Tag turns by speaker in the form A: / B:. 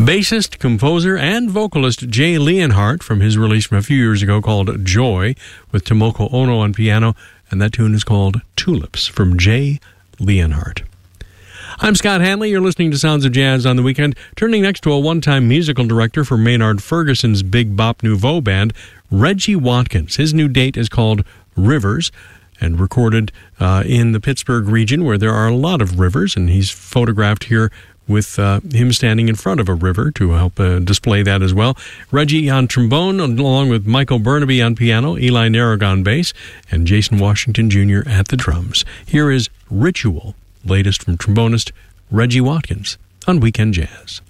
A: Bassist, composer, and vocalist Jay Leonhardt from his release from a few years ago called Joy, with Tomoko Ono on piano, and that tune is called Tulips from Jay Leonhardt. I'm Scott Hanley. You're listening to Sounds of Jazz on the Weekend. Turning next to a one-time musical director for Maynard Ferguson's Big Bop Nouveau Band, Reggie Watkins. His new date is called Rivers, and recorded in the Pittsburgh region where there are a lot of rivers, and he's photographed here with him standing in front of a river to help display that as well. Reggie on trombone, along with Michael Burnaby on piano, Eli Narragon bass, and Jason Washington Jr. at the drums. Here is Ritual, latest from trombonist Reggie Watkins on Weekend Jazz.